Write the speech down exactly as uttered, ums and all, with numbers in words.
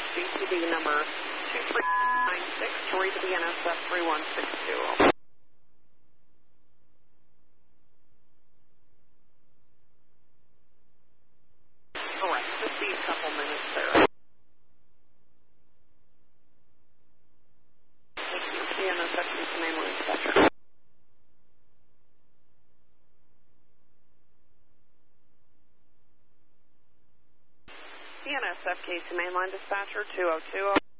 G T D number two three nine six to read the N S F three one six two. Correct. Just be a couple minutes there. Thank you. The N S F Case Mainline Dispatcher. The N S F Case Mainline Dispatcher two oh two oh.